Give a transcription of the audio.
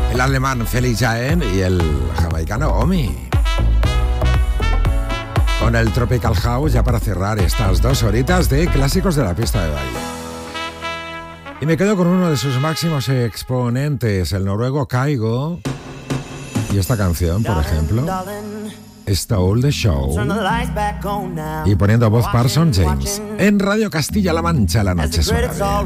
el alemán Felix Jaehn y el jamaicano Omi. Con el Tropical House ya para cerrar estas 2 horitas de clásicos de la pista de baile. Y me quedo con uno de sus máximos exponentes, el noruego Kygo. Y esta canción, por ejemplo, Stole the Show. Y poniendo voz Parson James. En Radio Castilla-La Mancha, la noche suena bien.